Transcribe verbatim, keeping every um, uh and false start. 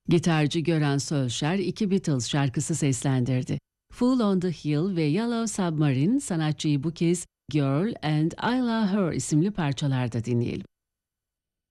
Gitarcı Göran Sölşer iki Beatles şarkısı seslendirdi. Fool on the Hill ve Yellow Submarine sanatçıyı bu kez Girl and I Love Her isimli parçalarda dinleyelim.